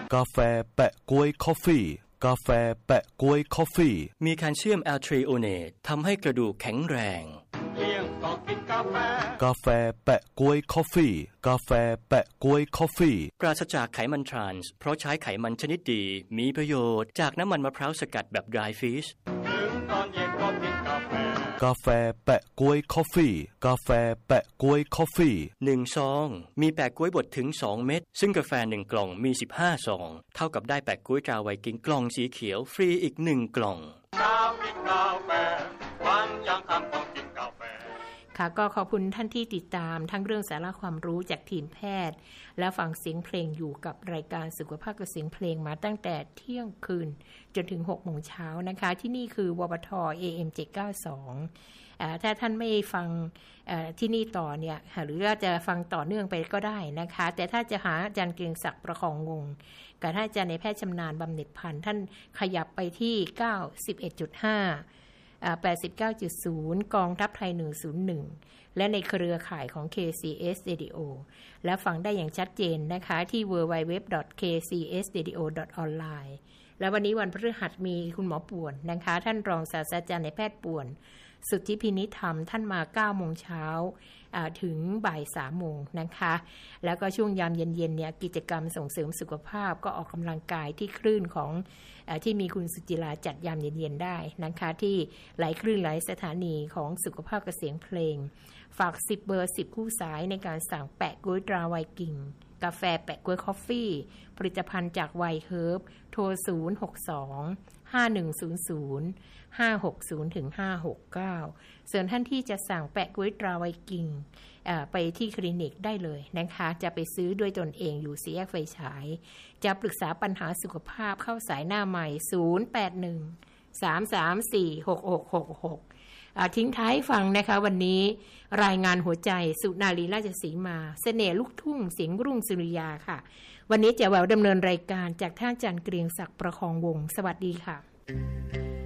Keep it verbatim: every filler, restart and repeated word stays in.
กาแฟแปะก๊วยคอฟฟี่กาแฟแปะก๊วยคอฟฟี่มีแคลเซียมแอลทรีโอเนตทำให้กระดูกแข็งแรงเลี้ยงก็กินกาแฟกาแฟแปะก๊วยคอฟฟี่กาแฟแปะก๊วยคอฟฟี่ปราศจากไขมันทรานส์เพราะใช้ไขมันชนิดดีมีประโยชน์จากน้ำมันมะพร้าวสกัดแบบ dry fish ถึงตอนเย็นก็กินกาแฟกาแฟแปะก๊วยคอฟฟี่กาแฟแปะก๊วยคอฟฟี่หนึ่งซองมีแปะก๊วยบดถึงสองเม็ดซึ่งกาแฟหนึ่งกล่องมีสิบห้าซองเท่ากับได้แปะก๊วยตราไวกิ้งกล่องสีเขียวฟรีอีกหนึ่งกล่องเช้ากินกาแฟวันยังค่ำต้องกินกาแฟค่ะก็ขอบคุณท่านที่ติดตามทั้งเรื่องสาระความรู้จากทีมแพทย์และฟังเสียงเพลงอยู่กับรายการสุขภาพกับเสียงเพลงมาตั้งแต่เที่ยงคืนจนถึงหกโมงเช้านะคะที่นี่คือวปท เอ เอ็ม เจ็ดเก้าสองอ่าถ้าท่านไม่ฟังที่นี่ต่อเนี่ยหรือว่าจะฟังต่อเนื่องไปก็ได้นะคะแต่ถ้าจะหาอาจารย์เกรียงศักดิ์ประคองวงศ์กับท่านอาจารย์ในแพทย์ชำนาญบำเหน็จพันธ์ท่านขยับไปที่ เก้าสิบเอ็ดจุดห้าแปดสิบเก้าจุดศูนย์ กองทัพไทยหนึ่งศูนย์หนึ่งและในเครือข่ายของ เค ซี เอส Radio และฟังได้อย่างชัดเจนนะคะที่ ดับเบิลยู ดับเบิลยู ดับเบิลยู ดอท เค ซี เอส เรดิโอ ดอท ออนไลน์ และวันนี้วันพฤหัสมีคุณหมอป่วนนะคะท่านรองศาสตราจารย์ในแพทย์ป่วนสุทธิพินิธรรมท่านมา เก้าโมงเช้าถึงบ่าย สามโมงนะคะแล้วก็ช่วงยามเย็นๆเนี่ยกิจกรรมส่งเสริมสุขภาพก็ออกกำลังกายที่คลื่นของเอ่อที่มีคุณสุจิราจัดยามเย็นๆได้นะคะที่หลายคลื่นหลายสถานีของสุขภาพกับเสียงเพลงฝากสิบเบอร์สิบคู่สายในการสั่งแปะก๊วยตราไวกิ้งกาแฟแปะก๊วยคอฟฟี่ผลิตภัณฑ์จากไวเฮิร์บโทรศูนย์ หก สอง ห้า หนึ่ง ศูนย์ ศูนย์ ห้า หก ศูนย์ ถึง ห้า หก เก้าส่วนท่านที่จะสั่งแปะก๊วยตราไวกิ้งไปที่คลินิกได้เลยนะคะจะไปซื้อด้วยตนเองอยู่สี่แยกไฟฉายจะปรึกษาปัญหาสุขภาพเข้าสายหน้าใหม่ศูนย์ แปด หนึ่ง สาม สาม สี่ หก หก หก หกทิ้งท้ายฟังนะคะวันนี้รายงานหัวใจสุนารีราชสีมาเสน่ห์ลูกทุ่งเสียงรุ่งสุริยาค่ะวันนี้จะแววดำเนินรายการจากท่านอาจารย์เกรียงศักดิ์ประคองวงศ์สวัสดีค่ะ